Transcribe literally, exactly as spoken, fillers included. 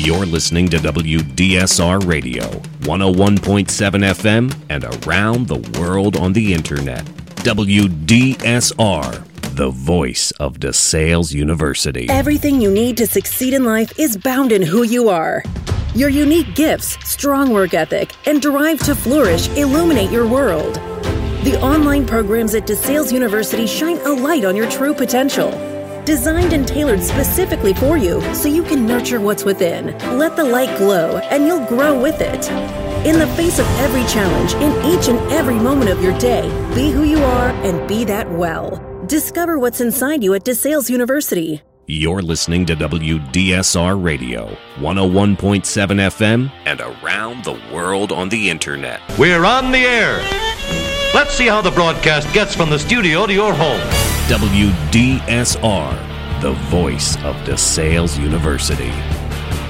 You're listening to W D S R Radio, one oh one point seven F M, and around the world on the internet. W D S R, the voice of DeSales University. Everything you need to succeed in life is bound in who you are. Your unique gifts, strong work ethic, and drive to flourish illuminate your world. The online programs at DeSales University shine a light on your true potential. Designed and tailored specifically for you so you can nurture what's within. Let the light glow and you'll grow with it. In the face of every challenge, in each and every moment of your day, be who you are and be that well. Discover what's inside you at DeSales University. You're listening to W D S R Radio, one oh one point seven F M, and around the world on the internet. We're on the air. Let's see how the broadcast gets from the studio to your home. W D S R, the voice of DeSales University.